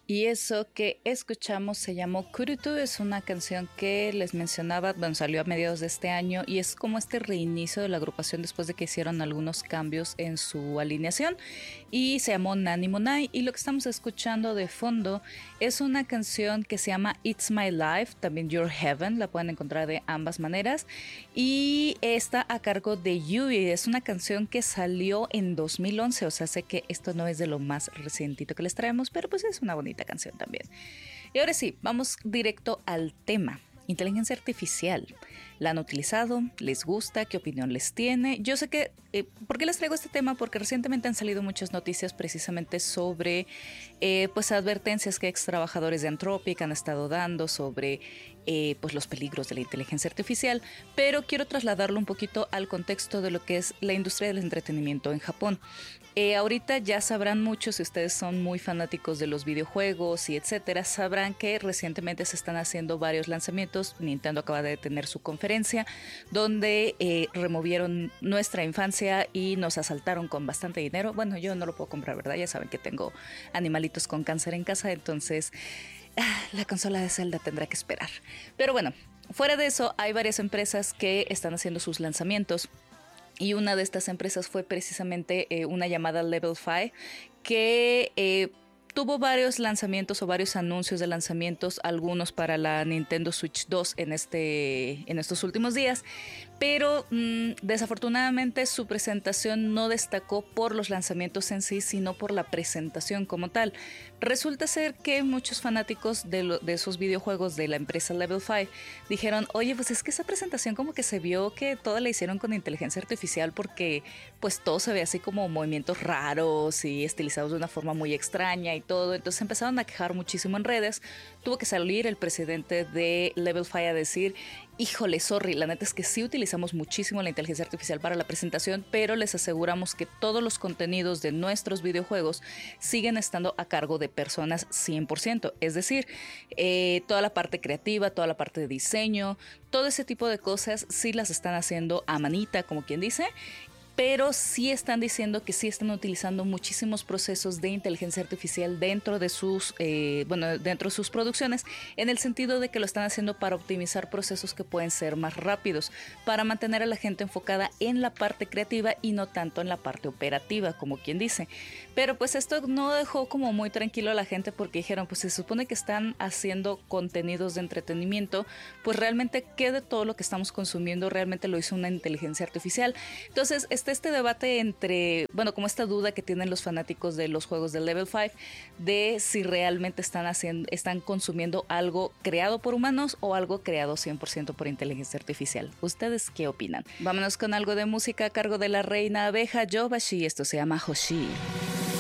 Y eso que escuchamos se llamó Kurutu, es una canción que les mencionaba, bueno, salió a mediados de este año y es como este reinicio de la agrupación después de que hicieron algunos cambios en su alineación y se llamó Nani Monai. Y lo que estamos escuchando de fondo es una canción que se llama It's My Life, también Your Heaven, la pueden encontrar de ambas maneras y está a cargo de Yui. Es una canción que salió en 2011, o sea, sé que esto no es de lo más recientito que les traemos, pero pues es una bonita canción también. Y ahora sí, vamos directo al tema. Inteligencia artificial. ¿La han utilizado? ¿Les gusta? ¿Qué opinión les tiene? Yo sé que... ¿por qué les traigo este tema? Porque recientemente han salido muchas noticias precisamente sobre pues advertencias que ex trabajadores de Anthropic han estado dando sobre pues los peligros de la inteligencia artificial, pero quiero trasladarlo un poquito al contexto de lo que es la industria del entretenimiento en Japón. Ahorita ya sabrán muchos, si ustedes son muy fanáticos de los videojuegos y etcétera, sabrán que recientemente se están haciendo varios lanzamientos. Nintendo acaba de tener su conferencia donde removieron nuestra infancia y nos asaltaron con bastante dinero. Bueno, yo no lo puedo comprar, ¿verdad? Ya saben que tengo animalitos con cáncer en casa, entonces la consola de Zelda tendrá que esperar. Pero bueno, fuera de eso hay varias empresas que están haciendo sus lanzamientos. Y una de estas empresas fue precisamente una llamada Level 5 que tuvo varios lanzamientos o varios anuncios de lanzamientos, algunos para la Nintendo Switch 2 en estos últimos días, pero desafortunadamente su presentación no destacó por los lanzamientos en sí, sino por la presentación como tal. Resulta ser que muchos fanáticos de esos videojuegos de la empresa Level 5 dijeron, oye, pues es que esa presentación como que se vio que toda la hicieron con inteligencia artificial porque pues todo se ve así como movimientos raros y estilizados de una forma muy extraña y todo. Entonces empezaron a quejar muchísimo en redes. Tuvo que salir el presidente de Level 5 a decir, híjole, sorry, la neta es que sí utilizamos muchísimo la inteligencia artificial para la presentación, pero les aseguramos que todos los contenidos de nuestros videojuegos siguen estando a cargo de personas 100%. Es decir, toda la parte creativa, toda la parte de diseño, todo ese tipo de cosas sí las están haciendo a manita, como quien dice. Pero sí están diciendo que sí están utilizando muchísimos procesos de inteligencia artificial dentro de sus producciones, en el sentido de que lo están haciendo para optimizar procesos que pueden ser más rápidos, para mantener a la gente enfocada en la parte creativa y no tanto en la parte operativa, como quien dice. Pero pues esto no dejó como muy tranquilo a la gente porque dijeron, pues se supone que están haciendo contenidos de entretenimiento, pues realmente qué de todo lo que estamos consumiendo realmente lo hizo una inteligencia artificial. Entonces este debate entre, bueno, como esta duda que tienen los fanáticos de los juegos de Level 5 de si realmente están consumiendo algo creado por humanos o algo creado 100% por inteligencia artificial. ¿Ustedes qué opinan? Vámonos con algo de música a cargo de la reina abeja Yobashi. Esto se llama Hoshi.